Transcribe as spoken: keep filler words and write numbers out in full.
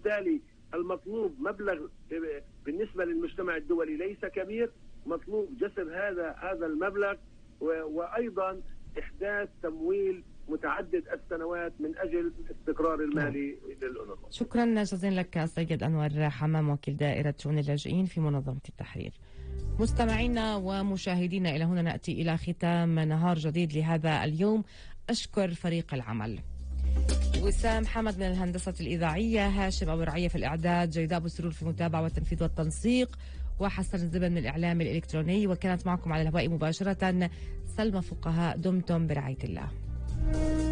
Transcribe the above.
وبالتالي المطلوب مبلغ بالنسبة للمجتمع الدولي ليس كبير، مطلوب جسر هذا هذا المبلغ وأيضا إحداث تمويل متعدد السنوات من أجل الاستقرار المالي للأونروا. شكرا جزيلا لك السيد أنور حمام، وكيل دائرة شؤون اللاجئين في منظمة التحرير. مستمعينا ومشاهدينا، إلى هنا نأتي إلى ختام نهار جديد لهذا اليوم. أشكر فريق العمل: وسام حمد من الهندسة الإذاعية، هاشم أبو رعية في الإعداد، جيداء أبو سرور في المتابعة والتنفيذ والتنسيق، وحسن الزبن من الإعلام الإلكتروني. وكانت معكم على الهواء مباشرة سلمى فقهاء. دمتم برعاية الله.